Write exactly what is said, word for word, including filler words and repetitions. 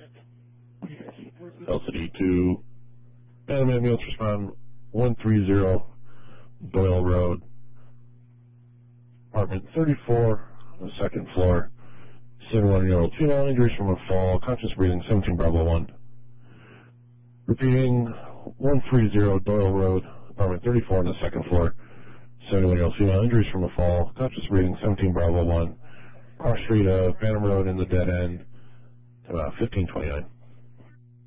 L C D to Phantom Ambulance respond one three zero Doyle Road, apartment thirty-four on the second floor, seventy-one-year-old female, injuries from a fall, conscious breathing, seventeen Bravo one. Repeating, one three zero Doyle Road, apartment thirty-four on the second floor, seventy-one-year-old female, injuries from a fall, conscious breathing, seventeen Bravo one. Cross Street, uh, Phantom Road in the dead end, about fifteen twenty-nine.